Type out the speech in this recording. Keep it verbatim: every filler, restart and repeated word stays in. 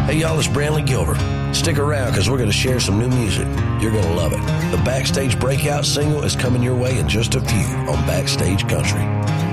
Hey, y'all, it's Brantley Gilbert. Stick around because we're going to share some new music. You're going to love it. The Backstage Breakout single is coming your way in just a few on Backstage Country.